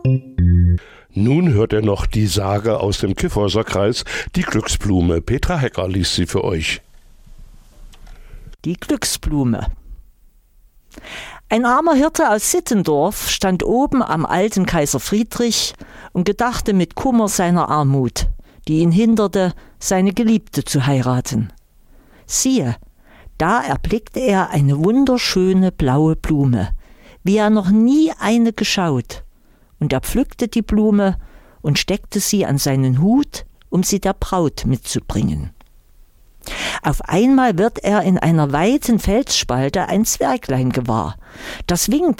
Nun hört er noch die Sage aus dem Kyffhäuser Kreis, die Glücksblume. Petra Hecker liest sie für euch. Die Glücksblume. Ein armer Hirte aus Sittendorf stand oben am alten Kaiser Friedrich und gedachte mit Kummer seiner Armut, die ihn hinderte, seine Geliebte zu heiraten. Siehe, da erblickte er eine wunderschöne blaue Blume, wie er noch nie eine geschaut. Und er pflückte die Blume und steckte sie an seinen Hut, um sie der Braut mitzubringen. Auf einmal wird er in einer weiten Felsspalte ein Zwerglein gewahr. Das winkte